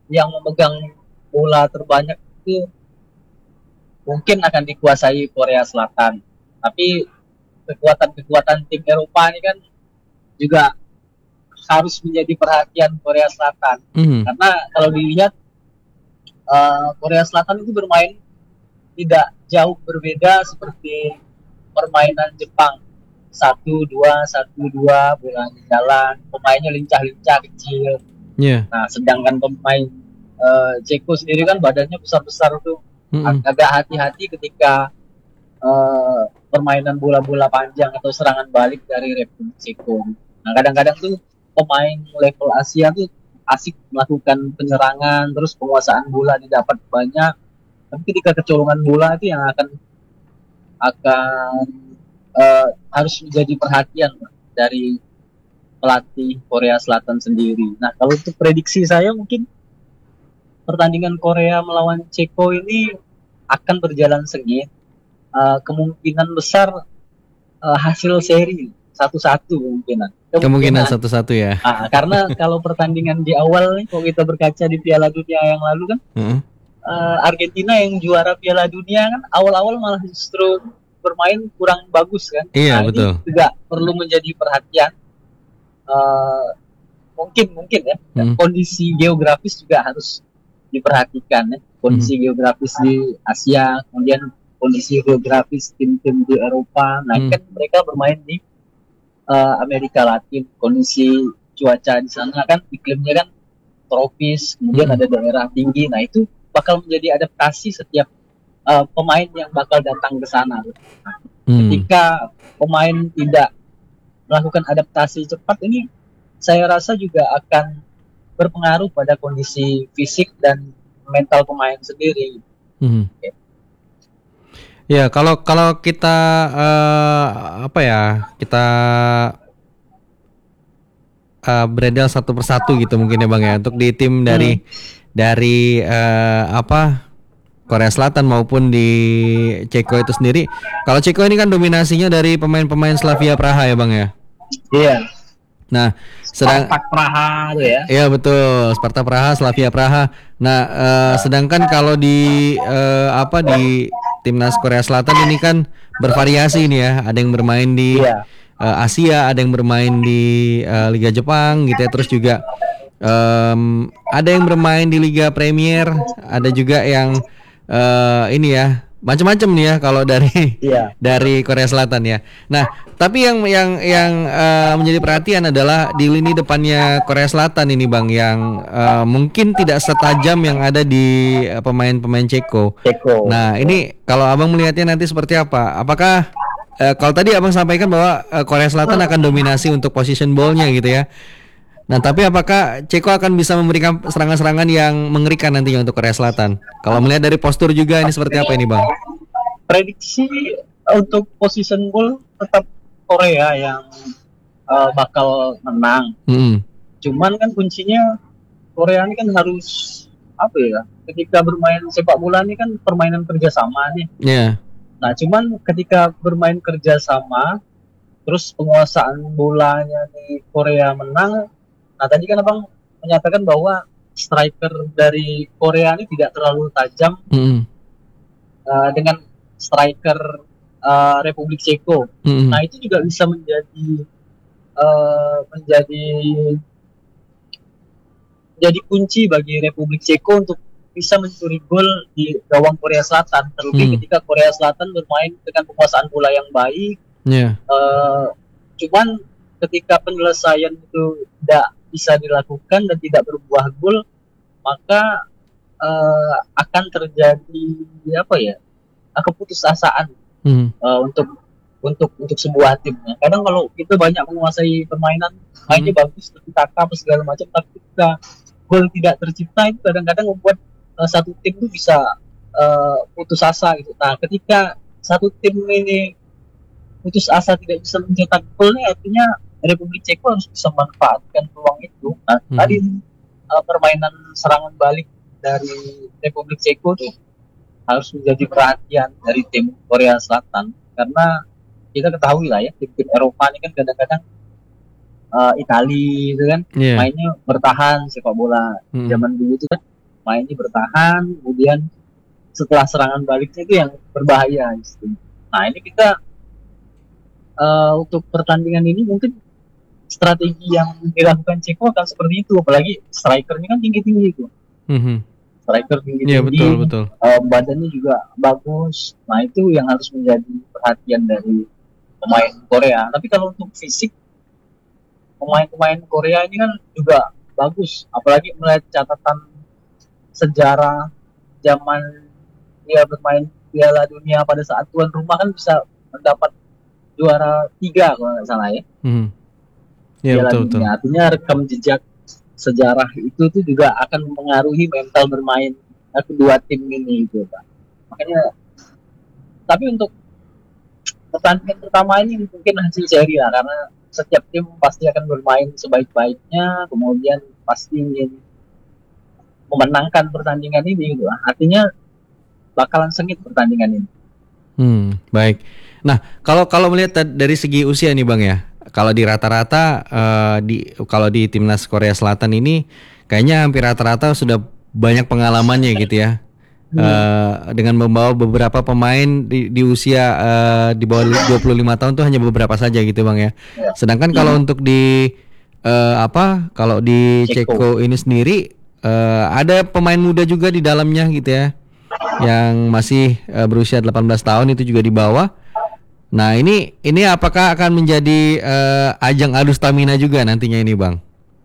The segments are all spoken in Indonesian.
yang memegang bola terbanyak itu mungkin akan dikuasai Korea Selatan. Tapi kekuatan-kekuatan tim Eropa ini kan juga harus menjadi perhatian Korea Selatan. Mhm. Karena kalau dilihat Korea Selatan itu bermain tidak jauh berbeda seperti permainan Jepang. Satu dua bola di jalan, pemainnya lincah-lincah kecil. Iya. Nah, sedangkan pemain Ceko sendiri kan badannya besar-besar tuh, Mhm. agak hati-hati ketika permainan bola-bola panjang atau serangan balik dari Republik Ceko. Nah, kadang-kadang tuh pemain level Asia tuh asik melakukan penyerangan, terus penguasaan bola didapat banyak. Tapi ketika kecolongan bola itu yang akan harus menjadi perhatian dari pelatih Korea Selatan sendiri. Nah, kalau untuk prediksi saya mungkin pertandingan Korea melawan Ceko ini akan berjalan sengit. Kemungkinan besar hasil seri 1-1 Kemungkinan 1-1 ya. Karena kalau pertandingan di awal nih, kalau kita berkaca di Piala Dunia yang lalu kan, Argentina yang juara Piala Dunia kan awal-awal malah justru bermain kurang bagus kan. Iya, Nah, betul. ini juga perlu menjadi perhatian. Mungkin ya, kondisi geografis juga harus diperhatikan ya. Kondisi geografis di Asia, kemudian kondisi geografis tim-tim di Eropa. Nah, kan mereka bermain di Amerika Latin. Kondisi cuaca di sana kan iklimnya kan tropis, kemudian ada daerah tinggi. Nah, itu bakal menjadi adaptasi setiap pemain yang bakal datang ke sana. Nah, ketika pemain tidak melakukan adaptasi cepat, ini saya rasa juga akan berpengaruh pada kondisi fisik dan mental pemain sendiri. Ya, kalau kita kita beredar satu persatu gitu mungkin ya Bang ya, untuk di tim dari Korea Selatan maupun di Ceko itu sendiri. Kalau Ceko ini kan dominasinya dari pemain-pemain Slavia Praha ya Bang ya. Iya. Nah, Spartak Praha tuh ya. Iya betul, Sparta Praha, Slavia Praha. Nah, sedangkan kalau di di timnas Korea Selatan ini kan bervariasi ini ya. Ada yang bermain di Asia, ada yang bermain di Liga Jepang gitu ya. Terus juga ada yang bermain di Liga Premier, ada juga yang ini ya, macam-macam nih ya kalau dari Korea Selatan ya. Nah, tapi yang menjadi perhatian adalah di lini depannya Korea Selatan ini Bang, yang mungkin tidak setajam yang ada di pemain-pemain Ceko. Nah, ini kalau Abang melihatnya nanti seperti apa? Apakah kalau tadi Abang sampaikan bahwa Korea Selatan akan dominasi untuk position ball-nya gitu ya. Nah, tapi apakah Ceko akan bisa memberikan serangan-serangan yang mengerikan nantinya untuk Korea Selatan? Kalau melihat dari postur juga ini seperti apa ini Bang? Prediksi untuk position ball tetap Korea yang bakal menang. Cuman kan kuncinya Korea ini kan harus ketika bermain sepak bola ini kan permainan kerjasama nih. Nah, cuman ketika bermain kerjasama, terus penguasaan bolanya di Korea menang. Nah, tadi kan Abang menyatakan bahwa striker dari Korea ini tidak terlalu tajam dengan striker Republik Ceko. Nah, itu juga bisa menjadi kunci bagi Republik Ceko untuk bisa mencuri gol di gawang Korea Selatan. Terlebih ketika Korea Selatan bermain dengan penguasaan bola yang baik. Cuman ketika penyelesaian itu tidak bisa dilakukan dan tidak berbuah gol, maka akan terjadi keputusasaan untuk sebuah tim. Kadang kalau kita banyak menguasai permainan, mainnya bagus, tapi segala macam, tapi ketika gol tidak tercipta, itu kadang-kadang membuat satu tim itu bisa putus asa gitu. Nah, ketika satu tim ini putus asa tidak bisa mencetak gol, artinya Republik Ceko harus bisa memanfaatkan peluang itu. Nah, tadi permainan serangan balik dari Republik Ceko tuh harus menjadi perhatian dari tim Korea Selatan, karena kita ketahui lah ya, tim Eropa ini kan kadang-kadang Italia itu kan mainnya bertahan sepak bola zaman dulu itu kan mainnya bertahan, kemudian setelah serangan baliknya itu yang berbahaya gitu. Nah ini kita untuk pertandingan ini mungkin strategi yang dilakukan Ceko akan seperti itu, apalagi strikernya kan tinggi-tinggi itu. Striker tinggi-tinggi, betul. Badannya juga bagus. Nah itu yang harus menjadi perhatian dari pemain Korea. Tapi kalau untuk fisik, pemain-pemain Korea ini kan juga bagus, apalagi melihat catatan sejarah zaman dia bermain Piala Dunia pada saat tuan rumah kan bisa mendapat juara 3 kalau nggak salah ya. Ya, betul. Artinya rekam jejak sejarah itu tuh juga akan mempengaruhi mental bermain kedua tim ini gitu Pak. Makanya, tapi untuk pertandingan pertama ini mungkin hasil seri lah, karena setiap tim pasti akan bermain sebaik-baiknya, kemudian pasti ingin memenangkan pertandingan ini gitu. Artinya bakalan sengit pertandingan ini. Baik. Nah, kalau melihat dari segi usia nih Bang ya, kalau di rata-rata kalau di timnas Korea Selatan ini kayaknya hampir rata-rata sudah banyak pengalamannya gitu ya. Dengan membawa beberapa pemain di usia di bawah 25 tahun tuh hanya beberapa saja gitu Bang ya. Sedangkan kalau untuk di kalau di Ceko ini sendiri ada pemain muda juga di dalamnya gitu ya, yang masih berusia 18 tahun itu juga di bawah. Nah ini apakah akan menjadi ajang adu stamina juga nantinya ini Bang?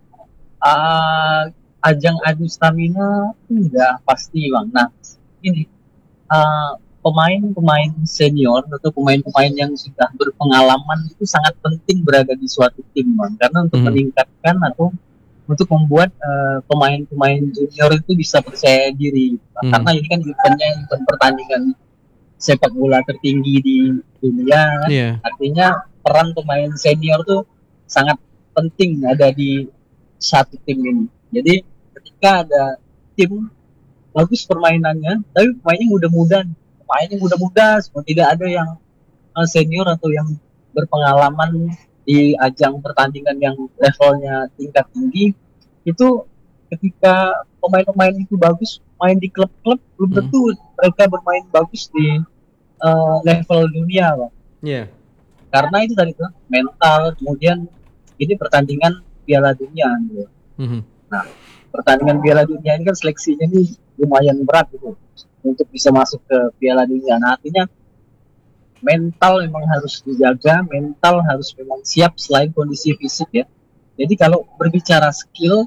Ajang adu stamina enggak pasti Bang. Nah ini pemain-pemain senior atau pemain-pemain yang sudah berpengalaman itu sangat penting berada di suatu tim Bang, karena untuk meningkatkan atau untuk membuat pemain-pemain junior itu bisa percaya diri. Karena ini kan event pertandingan sepak bola tertinggi di dunia kan? Artinya peran pemain senior tuh sangat penting ada di satu tim ini. Jadi ketika ada tim bagus permainannya, tapi pemainnya muda-muda, semua tidak ada yang senior atau yang berpengalaman di ajang pertandingan yang levelnya tingkat tinggi, itu ketika pemain-pemain itu bagus main di klub-klub, belum tentu mereka bermain bagus di level dunia Bang. Karena itu tadi tuh mental, kemudian ini pertandingan Piala Dunia gitu. Nah pertandingan Piala Dunia ini kan seleksinya nih lumayan berat gitu untuk bisa masuk ke Piala Dunia. Nah artinya mental memang harus dijaga, mental harus memang siap selain kondisi fisik ya. Jadi kalau berbicara skill,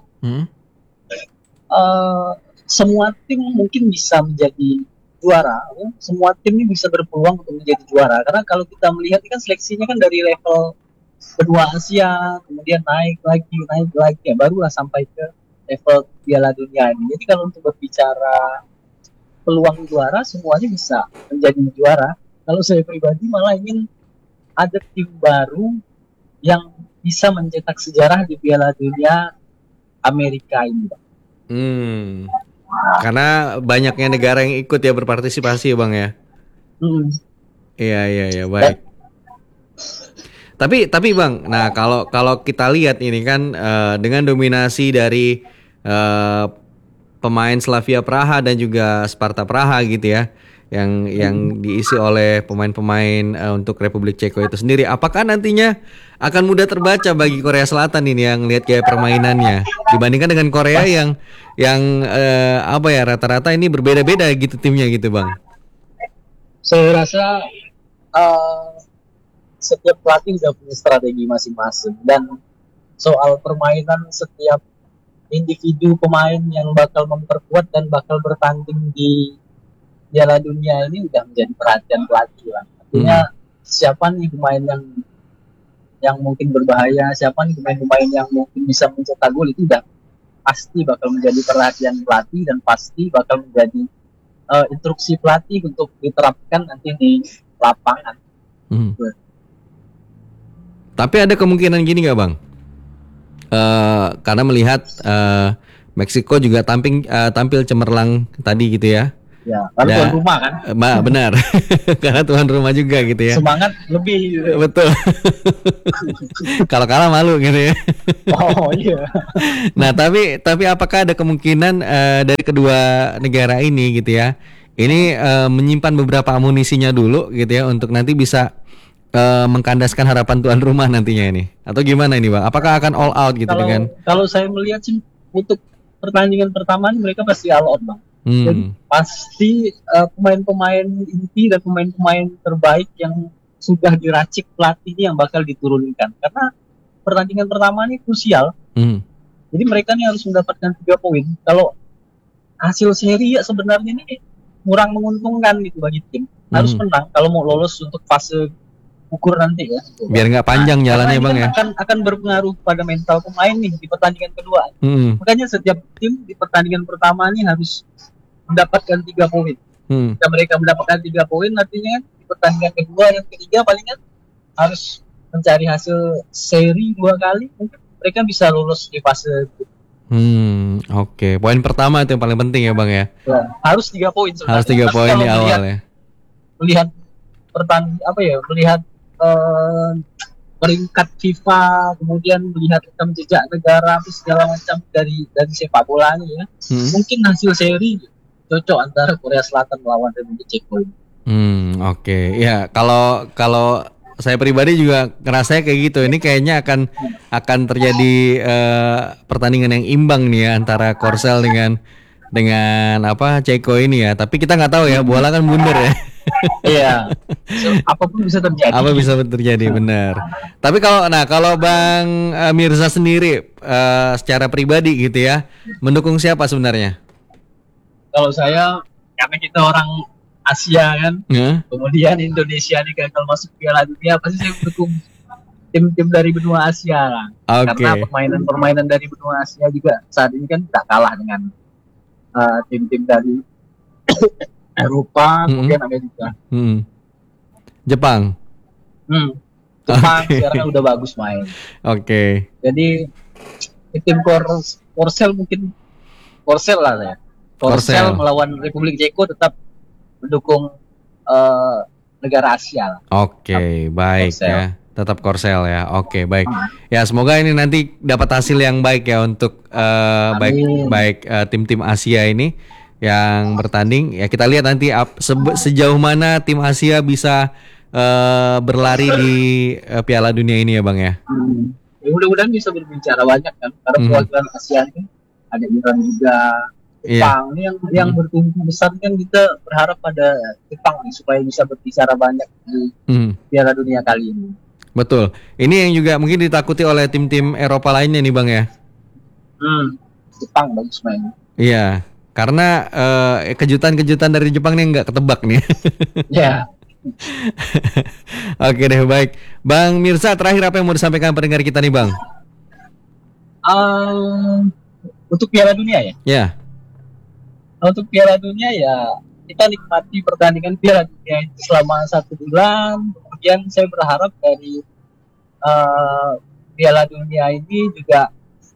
semua tim mungkin bisa menjadi juara. Semua tim ini bisa berpeluang untuk menjadi juara. Karena kalau kita melihat ini kan seleksinya kan dari level benua Asia, kemudian naik lagi ya, barulah sampai ke level Piala Dunia ini. Jadi kalau untuk berbicara peluang juara, semuanya bisa menjadi juara. Kalau saya pribadi malah ingin ada tim baru yang bisa mencetak sejarah di Piala Dunia Amerika ini, Bang. Karena banyaknya negara yang ikut ya berpartisipasi ya Bang ya. Iya baik. Tapi Bang, nah kalau kita lihat ini kan dengan dominasi dari pemain Slavia Praha dan juga Sparta Praha gitu ya, yang diisi oleh pemain-pemain untuk Republik Ceko itu sendiri, apakah nantinya akan mudah terbaca bagi Korea Selatan ini yang lihat gaya permainannya dibandingkan dengan Korea yang rata-rata ini berbeda-beda gitu timnya gitu Bang? Saya rasa setiap pelatih sudah punya strategi masing-masing, dan soal permainan setiap individu pemain yang bakal memperkuat dan bakal bertanding di Piala Dunia ini udah menjadi perhatian pelatih lah. Artinya siapa nih pemain yang mungkin berbahaya, siapa nih pemain-pemain yang mungkin bisa mencetak gol, itu udah pasti bakal menjadi perhatian pelatih dan pasti bakal menjadi instruksi pelatih untuk diterapkan nanti di lapangan. Tapi ada kemungkinan gini nggak Bang? Karena melihat Meksiko juga tampil cemerlang tadi gitu ya. Ya, kalau tuan rumah kan. Benar. Karena tuan rumah juga gitu ya. Semangat lebih gitu. Betul. Kalau kalah malu gitu ya. Oh iya. Nah, tapi apakah ada kemungkinan dari kedua negara ini gitu ya, ini menyimpan beberapa amunisinya dulu gitu ya untuk nanti bisa mengkandaskan harapan tuan rumah nantinya ini, atau gimana ini Bang? Apakah akan all out gitu dengan? Kalau saya melihat sih untuk pertandingan pertama ini mereka pasti all out Bang. Jadi pasti pemain-pemain inti dan pemain-pemain terbaik yang sudah diracik pelatih yang bakal diturunkan, karena pertandingan pertama ini krusial. Jadi mereka nih harus mendapatkan 3 poin. Kalau hasil seri ya sebenarnya ini kurang menguntungkan gitu bagi tim. Harus menang kalau mau lolos untuk fase ukur nanti ya. Biar nggak panjang jalannya Bang ya. Akan berpengaruh pada mental pemain nih di pertandingan kedua. Makanya setiap tim di pertandingan pertama ini harus mendapatkan 3 poin. Jika mereka mendapatkan 3 poin, artinya di pertandingan kedua dan ketiga palingan harus mencari hasil seri 2 kali, mungkin mereka bisa lolos di fase. Oke. Poin pertama itu yang paling penting ya Bang ya. Harus 3 poin sebenarnya. Harus 3 poin di awal ya. Melihat melihat peringkat FIFA, kemudian melihat rekam jejak negara, segala macam dari sepak bolanya ya. Mungkin hasil seri cocok antara Korea Selatan melawan Republik Ceko. Oke. Ya, kalau saya pribadi juga ngerasa kayak gitu. Ini kayaknya akan terjadi pertandingan yang imbang nih ya antara Korsel dengan Ceko ini ya. Tapi kita nggak tahu ya, bola kan bundar ya. Iya. Apapun bisa terjadi. Apa bisa terjadi, benar. Tapi kalau Bang Mirza sendiri secara pribadi gitu ya, mendukung siapa sebenarnya? Kalau saya, karena kita orang Asia kan, kemudian Indonesia nih gagal masuk Piala Dunia, pasti saya mendukung tim-tim dari benua Asia lah. Karena permainan dari benua Asia juga saat ini kan tidak kalah dengan tim-tim dari Eropa, kemudian Amerika. Jepang. Jepang sekarang udah bagus main. Oke. Jadi tim Korsel mungkin Korsel lah saya. Korsel melawan Republik Ceko tetap mendukung negara Asia. Oke, baik Korsel. Ya. Tetap Korsel ya. Oke, baik. Ya, semoga ini nanti dapat hasil yang baik ya untuk baik tim-tim Asia ini yang bertanding. Ya, kita lihat nanti sejauh mana tim Asia bisa berlari di Piala Dunia ini ya Bang ya. Mudah-mudahan bisa berbicara banyak kan, karena perwakilan Asia ini ada Iran juga, Jepang. Ini yang bertumbuh besar kan, kita berharap pada Jepang nih supaya bisa berbicara banyak di Piala Dunia kali ini. Betul. Ini yang juga mungkin ditakuti oleh tim-tim Eropa lainnya nih Bang ya. Jepang bagus main. Iya. Karena kejutan-kejutan dari Jepang nih nggak ketebak nih. Ya. Oke deh, baik. Bang Mirza, terakhir apa yang mau disampaikan pendengar kita nih Bang? Untuk Piala Dunia ya? Ya. Untuk Piala Dunia ya, kita nikmati pertandingan Piala Dunia itu selama 1 bulan. Kemudian saya berharap dari Piala Dunia ini juga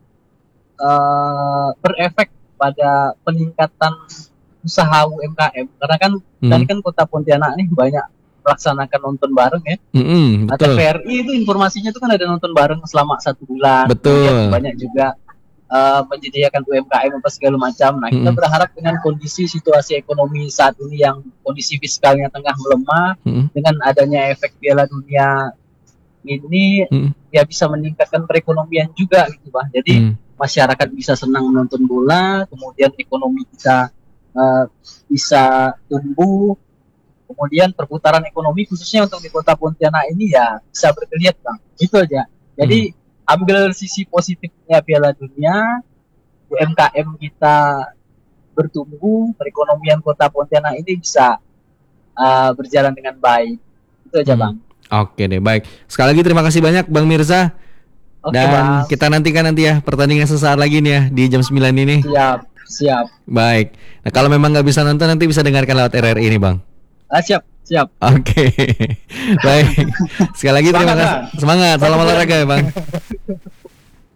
berefek pada peningkatan usaha UMKM, karena kan tadi kan Kota Pontianak nih banyak melaksanakan nonton bareng ya. Betul. TVRI itu informasinya itu kan ada nonton bareng selama 1 bulan. Betul. Kemudian banyak juga menyediakan UMKM apa segala macam. Nah, kita berharap dengan kondisi situasi ekonomi saat ini yang kondisi fiskalnya tengah melemah, dengan adanya efek Piala Dunia ini ya bisa meningkatkan perekonomian juga gitu Pak. Jadi masyarakat bisa senang menonton bola, kemudian ekonomi kita bisa tumbuh, kemudian perputaran ekonomi khususnya untuk di Kota Pontianak ini ya bisa bergeliat Bang. Itu aja. Jadi ambil sisi positifnya Piala Dunia, UMKM kita bertumbuh, perekonomian Kota Pontianak ini bisa berjalan dengan baik. Itu aja Bang. Oke deh, baik. Sekali lagi terima kasih banyak Bang Mirza. Oke, dan Bang. kita nantikan nanti ya pertandingan sesaat lagi nih ya di jam 9 ini. Siap. Baik. Nah, kalau memang nggak bisa nonton nanti bisa dengarkan lewat RRI ini Bang. Siap. Oke. Baik. Sekali lagi terima kasih. Semangat. Salam olahraga ya Bang.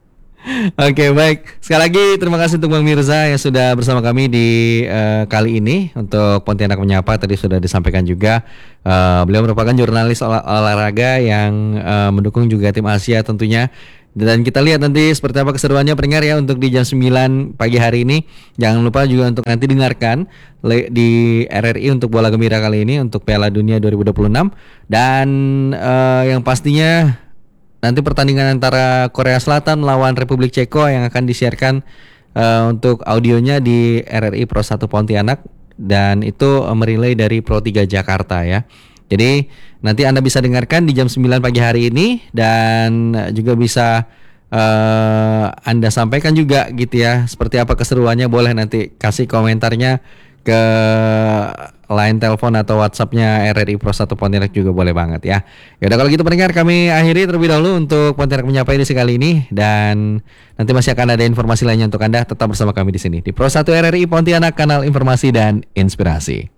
Oke, baik. Sekali lagi terima kasih untuk Bang Mirza yang sudah bersama kami di kali ini untuk Pontianak Menyapa. Tadi sudah disampaikan juga beliau merupakan jurnalis olahraga yang mendukung juga tim Asia tentunya. Dan kita lihat nanti seperti apa keseruannya pendengar ya untuk di jam 9 pagi hari ini. Jangan lupa juga untuk nanti dengarkan di RRI untuk Bola Gembira kali ini untuk Piala Dunia 2026. Dan yang pastinya nanti pertandingan antara Korea Selatan melawan Republik Ceko yang akan disiarkan untuk audionya di RRI Pro 1 Pontianak dan itu merelay dari Pro 3 Jakarta ya. Jadi nanti Anda bisa dengarkan di jam 9 pagi hari ini dan juga bisa Anda sampaikan juga gitu ya. Seperti apa keseruannya boleh nanti kasih komentarnya ke line telepon atau WhatsApp-nya RRI Pro 1 Pontianak juga boleh banget ya. Ya udah kalau gitu pendengar kami akhiri terlebih dahulu untuk Pontianak Menyapa edisi kali ini dan nanti masih akan ada informasi lainnya untuk Anda tetap bersama kami di sini di Pro 1 RRI Pontianak kanal informasi dan inspirasi.